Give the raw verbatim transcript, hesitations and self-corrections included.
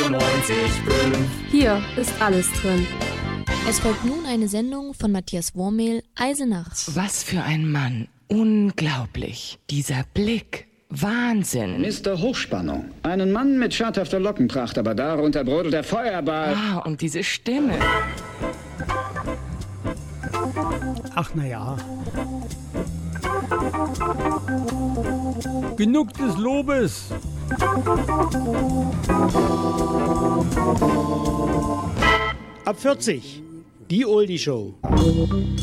neunzig Komma fünf. Hier ist alles drin. Es folgt nun eine Sendung von Matthias Wormehl, Eisenach. Was für ein Mann. Unglaublich. Dieser Blick. Wahnsinn. Mister Hochspannung. Einen Mann mit schadhafter Lockenpracht, aber darunter brodelt der Feuerball. Ah, und diese Stimme. Ach, na ja. Genug des Lobes. Ab vierzig. Die Oldie Show.